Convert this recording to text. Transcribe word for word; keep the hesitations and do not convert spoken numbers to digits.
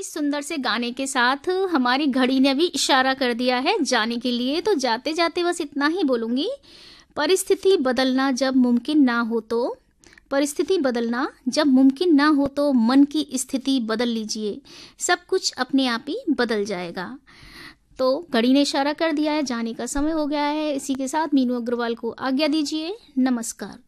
इस सुंदर से गाने के साथ हमारी घड़ी ने भी इशारा कर दिया है जाने के लिए। तो जाते जाते बस इतना ही बोलूँगी, परिस्थिति बदलना जब मुमकिन ना हो तो परिस्थिति बदलना जब मुमकिन ना हो तो मन की स्थिति बदल लीजिए, सब कुछ अपने आप ही बदल जाएगा। तो घड़ी ने इशारा कर दिया है, जाने का समय हो गया है। इसी के साथ मीनू अग्रवाल को आज्ञा दीजिए। नमस्कार।